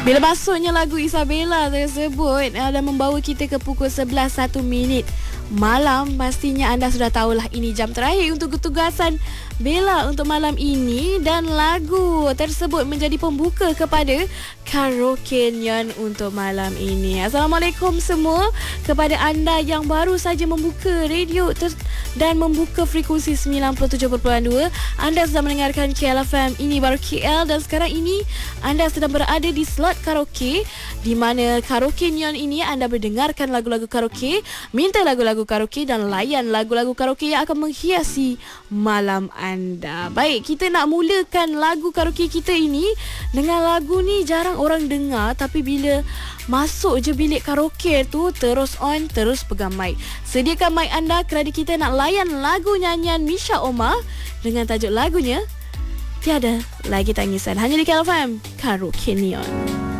Bila masuknya lagu Isabella tersebut dan membawa kita ke pukul 11:01 malam, pastinya anda sudah tahulah ini jam terakhir untuk ketugasan Bella untuk malam ini, dan lagu tersebut menjadi pembuka kepada Karaoke Neon untuk malam ini. Assalamualaikum semua kepada anda yang baru saja membuka radio dan membuka frekuensi 97.2. Anda sedang mendengarkan KLFM, ini baru KL, dan sekarang ini anda sedang berada di slot karaoke, di mana Karaoke Neon ini anda berdengarkan lagu-lagu karaoke, minta lagu-lagu karaoke dan layan lagu-lagu karaoke yang akan menghiasi malam anda. Baik, kita nak mulakan lagu karaoke kita ini dengan lagu ni jarang orang dengar, tapi bila masuk je bilik karaoke tu terus on, terus pegang mic. Sediakan mic anda kerana kita nak layan lagu nyanyian Misha Omar dengan tajuk lagunya Tiada Lagi Tangisan, hanya di KLFM Karaoke Neon.